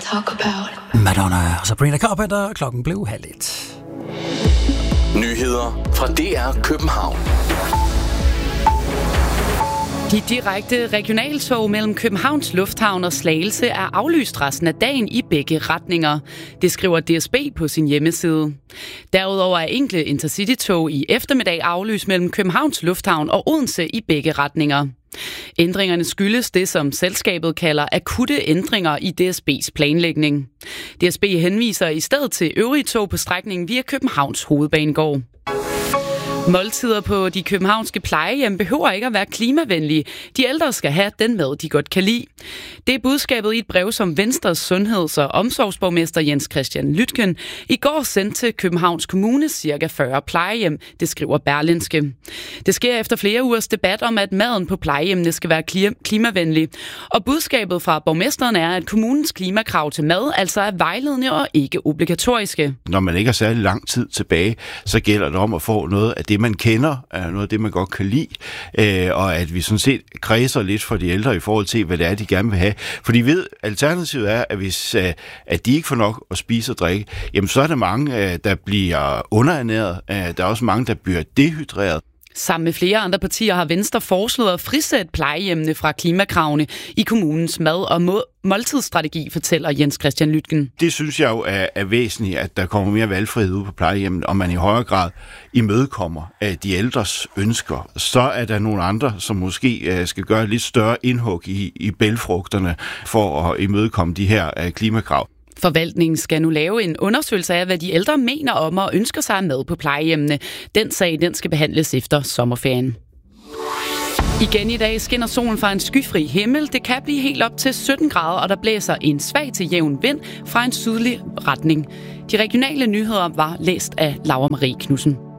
talk about. Madonna og Sabrina Carpenter. Klokken blev 12:30. Nyheder fra DR København. De direkte regionaltog mellem Københavns Lufthavn og Slagelse er aflyst resten af dagen i begge retninger. Det skriver DSB på sin hjemmeside. Derudover er enkelte intercity-tog i eftermiddag aflyst mellem Københavns Lufthavn og Odense i begge retninger. Ændringerne skyldes det, som selskabet kalder akutte ændringer i DSB's planlægning. DSB henviser i stedet til øvrige tog på strækningen via Københavns Hovedbanegård. Måltider på de københavnske plejehjem behøver ikke at være klimavenlige. De ældre skal have den mad, de godt kan lide. Det er budskabet i et brev, som Venstres sundheds- og omsorgsborgmester Jens Christian Lytken i går sendte til Københavns Kommune cirka 40 plejehjem, det skriver Berlingske. Det sker efter flere ugers debat om, at maden på plejehjemmene skal være klimavenlig. Og budskabet fra borgmesteren er, at kommunens klimakrav til mad altså er vejledende og ikke obligatoriske. Når man ikke har særlig lang tid tilbage, så gælder det om at få noget af det, man kender, noget af det, man godt kan lide, og at vi sådan set kredser lidt for de ældre i forhold til, hvad det er, de gerne vil have. For de ved, alternativet er, at hvis at de ikke får nok at spise og drikke, jamen så er der mange, der bliver underernæret. Der er også mange, der bliver dehydreret. Sammen med flere andre partier har Venstre foreslået at frisætte plejehjemmene fra klimakravene i kommunens mad- og måltidsstrategi, fortæller Jens Christian Lytken. Det synes jeg jo er væsentligt, at der kommer mere valgfrihed ud på plejehjemmene, og man i højere grad imødekommer de ældres ønsker. Så er der nogle andre, som måske skal gøre et lidt større indhug i bælgfrugterne for at imødekomme de her klimakrav. Forvaltningen skal nu lave en undersøgelse af, hvad de ældre mener om og ønsker sig med på plejehjemmene. Den sag skal behandles efter sommerferien. Igen i dag skinner solen fra en skyfri himmel. Det kan blive helt op til 17 grader, og der blæser en svag til jævn vind fra en sydlig retning. De regionale nyheder var læst af Laura Marie Knudsen.